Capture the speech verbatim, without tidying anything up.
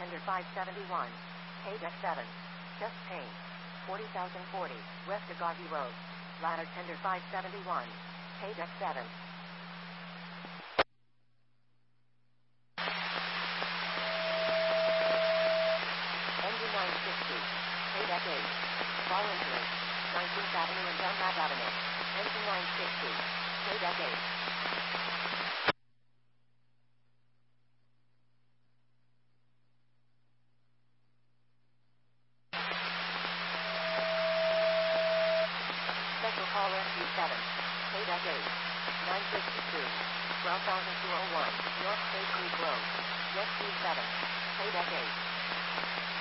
tender five seventy-one. Pay deck seven. Just paint. forty thousand forty. West Agagi Road. Ladder tender five seventy-one. Pay deck seven. Engine nine sixty. Pay deck eight. Voluntary. nineteenth Avenue and Dunlap Avenue. Engine nine sixty. Pay deck eight. Special call Rescue seven. Pay deck eight. nine fifty-two. twelve thousand two oh one. North State Creek Road. Rescue seven. Pay deck eight.